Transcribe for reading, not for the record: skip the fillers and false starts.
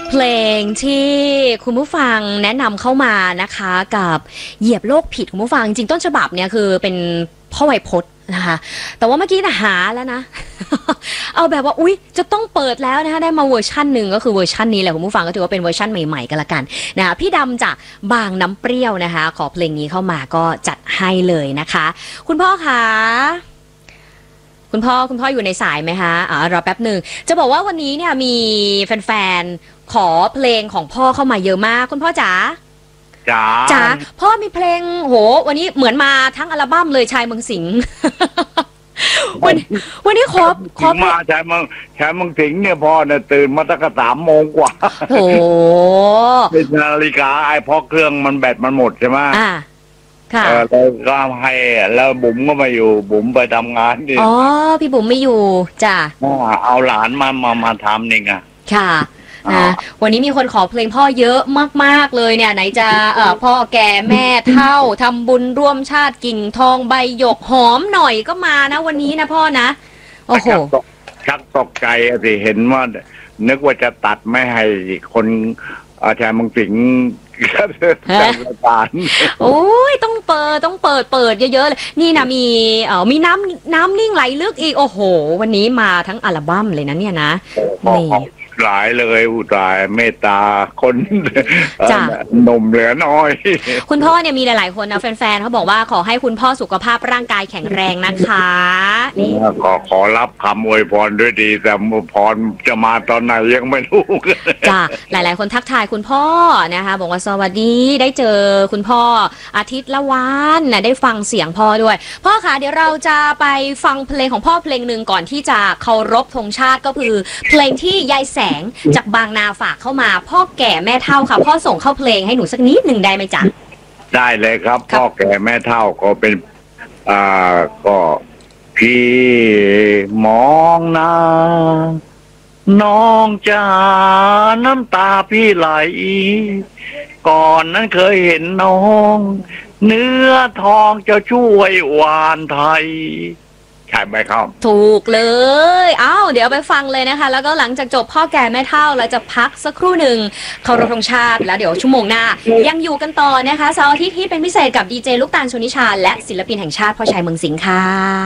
เพลงที่คุณผู้ฟังแนะนำเข้ามานะคะกับเหยียบโลกผิดคุณผู้ฟังจริงต้นฉบับเนี่ยคือเป็นพ่อไวยพจน์นะคะแต่ว่าเมื่อกี้หาแล้วนะ เอาแบบว่าอุ๊ยจะต้องเปิดแล้วนะคะได้มาเวอร์ชันหนึ่งก็คือเวอร์ชันนี้แหละคุณผู้ฟังก็ถือว่าเป็นเวอร์ชันใหม่ๆกันละกันนะคะพี่ดำจากบางน้ำเปรี้ยวนะคะขอเพลงนี้เข้ามาก็จัดให้เลยนะคะคุณพ่อคะคุณพ่ออยู่ในสายไหมคะรอแป๊บหนึ่งจะบอกว่าวันนี้เนี่ยมีแฟนๆขอเพลงของพ่อเข้ามาเยอะมากคุณพ่อจ๋าจ๋าพ่อมีเพลงโหวันนี้เหมือนมาทั้งอัลบั้มเลยชายเมืองสิงห์ วันนี้ขอมาชายเมืองสิงห์เนี่ยพ่อเนี่ยตื่นมาตั้งแต่3 โมงกว่าโอ้เป็นนาฬิกาไอ้พอเครื่องมันแบตมันหมดใช่ไหมค่ะแล้วก็ให้แล้วบุ๋มก็มาอยู่บุ๋มไปทำงานดิอ๋อพี่บุ๋มไม่อยู่จ้ะเอาหลานมาทำนี่ไงค่ะนะวันนี้มีคนขอเพลงพ่อเยอะมากๆเลยเนี่ยไหนจะพ่อแก่แม่เฒ่าทำบุญร่วมชาติกิ่งทองใบหยกหอมหน่อยก็มานะวันนี้นะพ่อนะโอ้โหชักตกใจสิเห็นว่านึกว่าจะตัดไม่ให้คนชายเมืองสิงห์จัดรายการโอ้ยต้องเปิดเยอะๆเลยนี่นะมีน้ำนิ่งไหลลึกอีกโอ้โหวันนี้มาทั้งอัลบั้มเลยนะเนี่ยนะนี่หลายเลยอุตายเมตตาคนหนุ่มเหลือน้อยคุณพ่อเนี่ยมีหลายๆคนนะแฟนๆเขาบอกว่าขอให้คุณพ่อสุขภาพร่างกายแข็งแรงนะคะนี่ขอรับคำอวยพรด้วยดีแต่พรจะมาตอนไหนยังไม่รู้จ้ะหลายๆคนทักทายคุณพ่อนะคะบอกว่าสวัสดีได้เจอคุณพ่ออาทิตย์ละวันนะได้ฟังเสียงพ่อด้วยพ่อคะเดี๋ยวเราจะไปฟังเพลงของพ่อเพลงหนึ่งก่อนที่จะเคารพธงชาติก็คือเพลงที่ยายแสงจากบางนาฝากเข้ามาพ่อแก่แม่เฒ่าค่ะพ่อส่งเข้าเพลงให้หนูสักนิดหนึ่งได้ไหมจ๊ะได้เลยครับพ่อแก่แม่เฒ่าก็เป็นก็พี่มองหน้าน้องจ๋าน้ำตาพี่ไหลก่อนนั้นเคยเห็นน้องเนื้อทองจะช่วยวานไทยใช่ไหมครับถูกเลยเดี๋ยวไปฟังเลยนะคะแล้วก็หลังจากจบพ่อแก่แม่เฒ่าเราจะพักสักครู่หนึ่งเคารพธงชาติแล้วเดี๋ยวชั่วโมงหน้ายังอยู่กันต่อนะคะเสาร์อาทิตย์ที่เป็นพิเศษกับดีเจลูกตาลชนิชาและศิลปินแห่งชาติพ่อชัยเมืองสิงห์ค่ะ